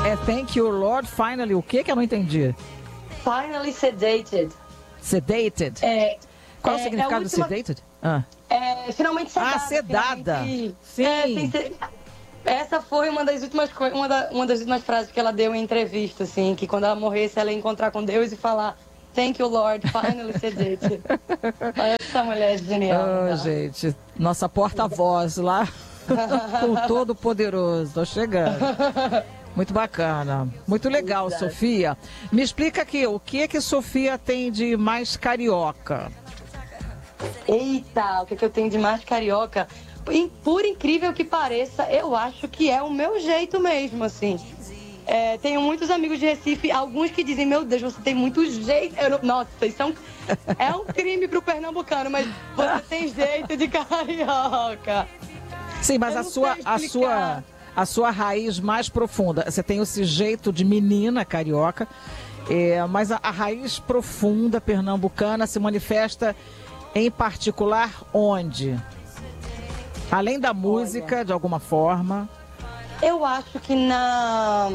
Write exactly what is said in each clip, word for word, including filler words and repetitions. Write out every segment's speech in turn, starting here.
É Thank You Lord, Finally, o que que eu não entendi? Finally Sedated. Sedated? É, Qual é, o significado é de última... sedated? Ah, é, finalmente sedada. ah sedada. Finalmente... Sim. É, sem ser... Essa foi uma das últimas coisas, uma, da, uma das últimas frases que ela deu em entrevista, assim, que quando ela morresse, ela ia encontrar com Deus e falar Thank you, Lord, finally sedated. Essa mulher é genial. Oh, tá? gente, nossa porta-voz lá com o Todo-Poderoso. Tô chegando. Muito bacana. Muito legal, Exato. Sofia. Me explica aqui, o que é que Sofia tem de mais carioca? Eita, o que, é que eu tenho de mais carioca? Por incrível que pareça, eu acho que é o meu jeito mesmo, assim. É, tenho muitos amigos de Recife, alguns que dizem, meu Deus, você tem muito jeito. Eu não, nossa, isso é um, é um crime pro pernambucano, mas você tem jeito de carioca. Sim, mas Eu a não sua, sei a, explicar. sua, a sua raiz mais profunda, você tem esse jeito de menina carioca, é, mas a, a raiz profunda pernambucana se manifesta em particular onde? Além da música, Olha. de alguma forma. Eu acho que na...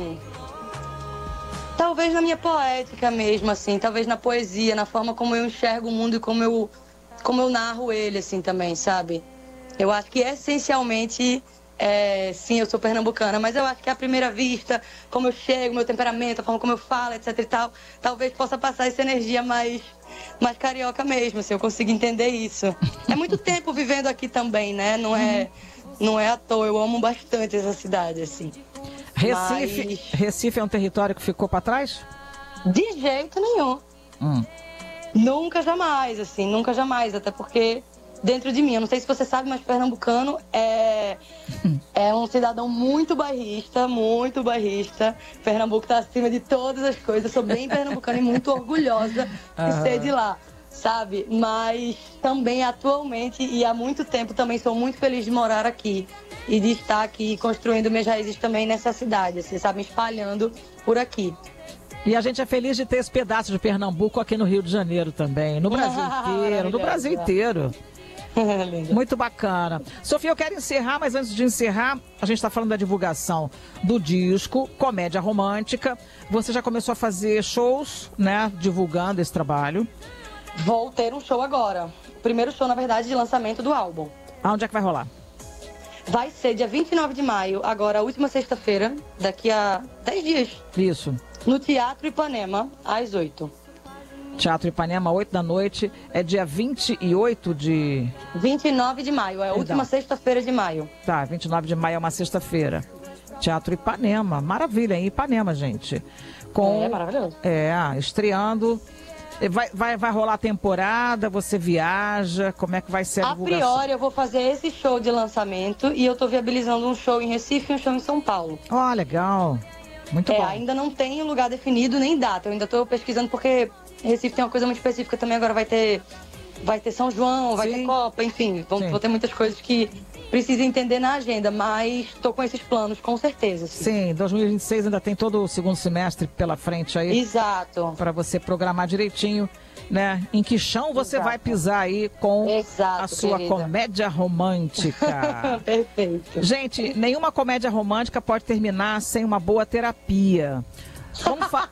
Talvez na minha poética mesmo, assim. Talvez na poesia, na forma como eu enxergo o mundo e como eu, como eu narro ele, assim, também, sabe? Eu acho que essencialmente, é, sim, eu sou pernambucana, mas eu acho que à primeira vista, como eu chego, meu temperamento, a forma como eu falo, etc e tal, talvez possa passar essa energia mais, mais carioca mesmo, assim, eu consigo entender isso. É muito tempo vivendo aqui também, né? Não é... Não é à toa, eu amo bastante essa cidade, assim. Recife, Mas... Recife é um território que ficou para trás? De jeito nenhum. Hum. Nunca, jamais, assim, nunca, jamais. Até porque dentro de mim, eu não sei se você sabe, mas pernambucano é, é um cidadão muito bairrista, muito bairrista. Pernambuco tá acima de todas as coisas. Eu sou bem pernambucana e muito orgulhosa de Uhum. ser de lá. Sabe? Mas também atualmente e há muito tempo também sou muito feliz de morar aqui e de estar aqui construindo minhas raízes também nessa cidade, assim, sabe? Me espalhando por aqui. E a gente é feliz de ter esse pedaço de Pernambuco aqui no Rio de Janeiro também, no Brasil inteiro, no Brasil inteiro. Muito bacana. Sofia, eu quero encerrar, mas antes de encerrar, a gente está falando da divulgação do disco Comédia Romântica. Você já começou a fazer shows, né? Divulgando esse trabalho. Vou ter um show agora. O primeiro show, na verdade, de lançamento do álbum. Aonde é que vai rolar? Vai ser dia vinte e nove de maio, agora a última sexta-feira, daqui a dez dias. Isso. No Teatro Ipanema, às oito. Teatro Ipanema, oito da noite. É dia vinte e oito de... vinte e nove de maio, é a Perdão. última sexta-feira de maio. Tá, vinte e nove de maio é uma sexta-feira. Teatro Ipanema, maravilha, em Ipanema, gente. Com, é, maravilhoso. É, estreando... Vai, vai, vai rolar temporada, você viaja, como é que vai ser a, a divulgação? A priori eu vou fazer esse show de lançamento e eu tô viabilizando um show em Recife e um show em São Paulo. Ó, oh, legal, muito é, bom. Ainda não tem lugar definido nem data, eu ainda tô pesquisando porque Recife tem uma coisa muito específica também, agora vai ter, vai ter São João, vai Sim. ter Copa, enfim, vão, vou ter muitas coisas que preciso entender na agenda, mas tô com esses planos, com certeza. Sim, Sim dois mil e vinte e seis ainda tem todo o segundo semestre pela frente aí. Exato. Para você programar direitinho, né? Em que chão você Exato. vai pisar aí com Exato, a sua querida. comédia romântica. Perfeito. Gente, nenhuma comédia romântica pode terminar sem uma boa terapia. Vamos fa...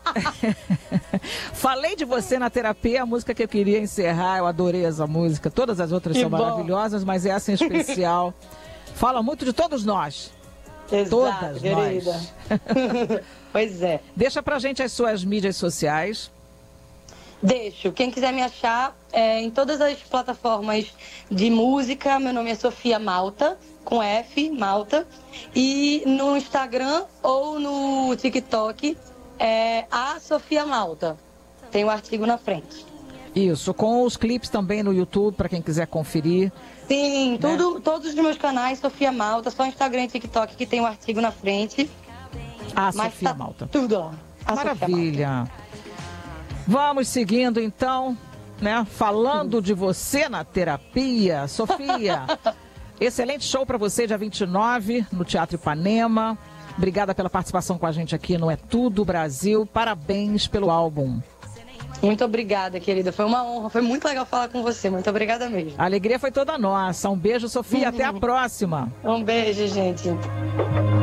Falei de você na terapia, a música que eu queria encerrar, eu adorei essa música. Todas as outras que são bom. maravilhosas, mas essa em especial fala muito de todos nós. Exato, Todas querida. nós. Pois é. Deixa pra gente as suas mídias sociais. Deixo. Quem quiser me achar é, em todas as plataformas de música, meu nome é Sofia Malta, com F, Malta. E no Instagram ou no TikTok é a Sofia Malta. Tem o artigo na frente. Isso, com os clipes também no YouTube, para quem quiser conferir. Sim, né? tudo, todos os meus canais, Sofia Malta, só Instagram e TikTok que tem o artigo na frente. A Mas Sofia tá Malta. Tudo lá. A Maravilha. Vamos seguindo então, né? Falando de você na terapia, Sofia. Excelente show para você, dia vinte e nove, no Teatro Ipanema. Obrigada pela participação com a gente aqui no É Tudo Brasil. Parabéns pelo álbum. Muito obrigada, querida. Foi uma honra. Foi muito legal falar com você. Muito obrigada mesmo. A alegria foi toda nossa. Um beijo, Sofia. Até a próxima. Um beijo, gente.